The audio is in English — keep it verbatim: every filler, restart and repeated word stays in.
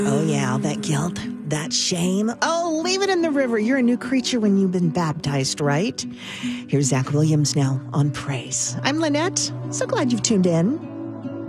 Oh, yeah, that guilt, that shame. Oh, leave it in the river. You're a new creature when you've been baptized, right? Here's Zach Williams now on Praise. I'm Lynette. So glad you've tuned in.